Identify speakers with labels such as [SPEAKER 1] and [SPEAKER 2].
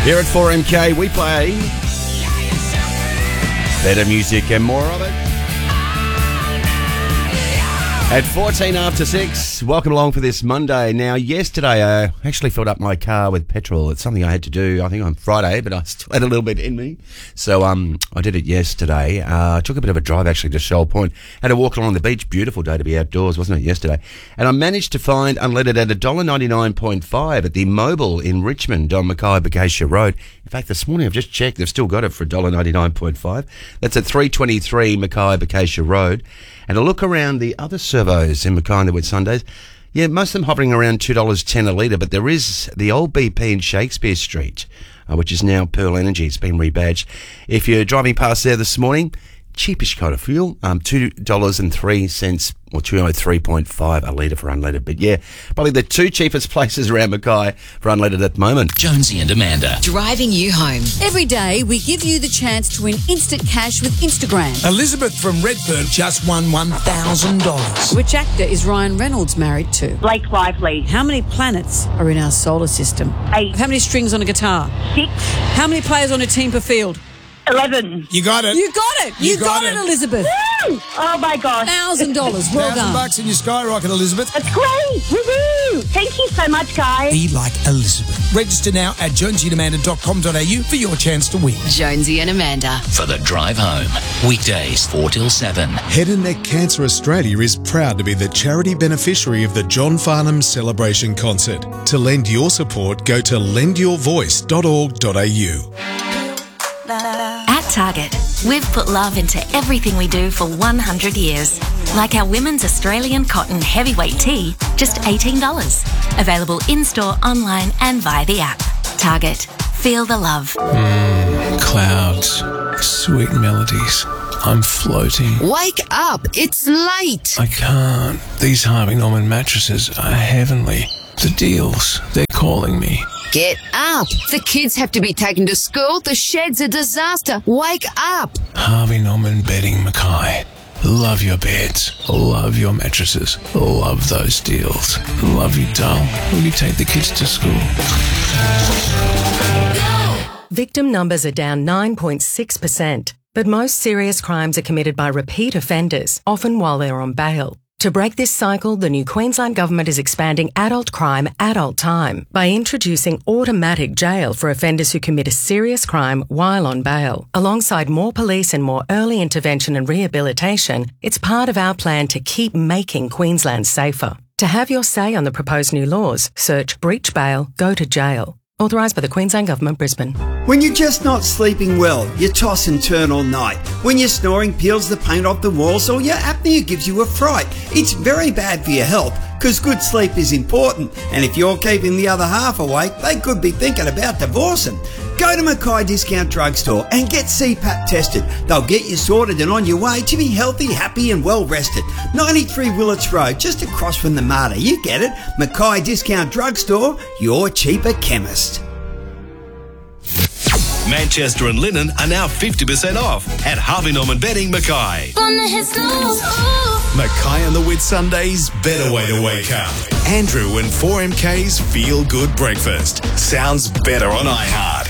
[SPEAKER 1] Here at 4MK, we play better music and more of it. At 14 after 6, welcome along for this Monday. Now, yesterday I actually filled up my car with petrol. It's something I had to do, I think, on Friday, but I still had a little bit in me. So I did it yesterday. I took a bit of a drive, actually, to Shoal Point. Had to walk along the beach. Beautiful day to be outdoors, wasn't it, yesterday? And I managed to find unleaded at $1.99.5 at the Mobil in Richmond on Mackay-Bacacia Road. In fact, this morning I've just checked. They've still got it for $1.99.5. That's at 323 Mackay-Bacacia Road. And a look around the other servos in Mackay on the Whitsundays. Yeah, most of them hovering around $2.10 a litre, but there is the old BP in Shakespeare Street, which is now Pearl Energy. It's been rebadged. If you're driving past there this morning, cheapish kind of fuel, $2.03 or $2.03.5 a litre for unleaded. But yeah, probably the two cheapest places around Mackay for unleaded at the moment.
[SPEAKER 2] Jonesy and Amanda.
[SPEAKER 3] Driving you home. Every day we give you the chance to win instant cash with Instagram.
[SPEAKER 4] Elizabeth from Redfern just won $1,000.
[SPEAKER 3] Which actor is Ryan Reynolds married to?
[SPEAKER 5] Blake Lively.
[SPEAKER 3] How many planets are in our solar system?
[SPEAKER 5] 8.
[SPEAKER 3] How many strings on a guitar?
[SPEAKER 5] 6.
[SPEAKER 3] How many players on a team per field?
[SPEAKER 5] 11.
[SPEAKER 4] You got it.
[SPEAKER 3] You got it. You got it, Elizabeth.
[SPEAKER 5] Woo! Oh my gosh.
[SPEAKER 3] $1,000. Well done.
[SPEAKER 4] $1,000 in your skyrocket, Elizabeth.
[SPEAKER 5] That's great. Woohoo! Thank you so much, guys.
[SPEAKER 4] Be like Elizabeth. Register now at jonesyandamanda.com.au for your chance to win.
[SPEAKER 3] Jonesy and Amanda.
[SPEAKER 2] For the drive home. Weekdays 4 till 7.
[SPEAKER 6] Head and Neck Cancer Australia is proud to be the charity beneficiary of the John Farnham Celebration Concert. To lend your support, go to lendyourvoice.org.au.
[SPEAKER 7] At Target, we've put love into everything we do for 100 years. Like our women's Australian cotton heavyweight tee, just $18. Available in-store, online and via the app. Target. Feel the love.
[SPEAKER 8] Clouds. Sweet melodies. I'm floating.
[SPEAKER 9] Wake up! It's late!
[SPEAKER 8] I can't. These Harvey Norman mattresses are heavenly. The deals, they're calling me.
[SPEAKER 9] Get up! The kids have to be taken to school. The shed's a disaster. Wake up!
[SPEAKER 8] Harvey Norman Bedding Mackay. Love your beds. Love your mattresses. Love those deals. Love you, doll. Will you take the kids to school?
[SPEAKER 10] Victim numbers are down 9.6%, but most serious crimes are committed by repeat offenders, often while they're on bail. To break this cycle, the new Queensland Government is expanding adult crime, adult time by introducing automatic jail for offenders who commit a serious crime while on bail. Alongside more police and more early intervention and rehabilitation, it's part of our plan to keep making Queensland safer. To have your say on the proposed new laws, search Breach Bail, Go to Jail. Authorised by the Queensland Government, Brisbane.
[SPEAKER 11] When you're just not sleeping well, you toss and turn all night. When your snoring peels the paint off the walls or your apnea gives you a fright, it's very bad for your health because good sleep is important. And if you're keeping the other half awake, they could be thinking about divorcing. Go to Mackay Discount Drugstore and get CPAP tested. They'll get you sorted and on your way to be healthy, happy and well rested. 93 Willits Road, just across from the Marta. You get it. Mackay Discount Drugstore, your cheaper chemist.
[SPEAKER 12] Manchester and linen are now 50% off at Harvey Norman Bedding Mackay. Mackay and the Whitsundays' better way to wake up. Andrew and 4MK's Feel Good Breakfast. Sounds better on iHeart.